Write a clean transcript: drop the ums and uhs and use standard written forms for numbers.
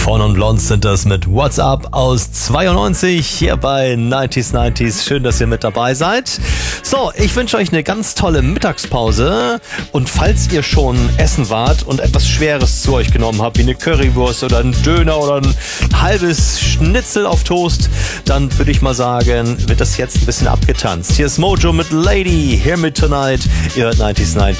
Fawn und Blondes sind das mit What's Up aus 92 hier bei 90s. Schön, dass ihr mit dabei seid. So, ich wünsche euch eine ganz tolle Mittagspause und falls ihr schon essen wart und etwas Schweres zu euch genommen habt, wie eine Currywurst oder ein Döner oder ein halbes Schnitzel auf Toast, dann würde ich mal sagen, wird das jetzt ein bisschen abgetanzt. Hier ist Mojo mit Lady, Hear Me Tonight. Ihr hört 90s.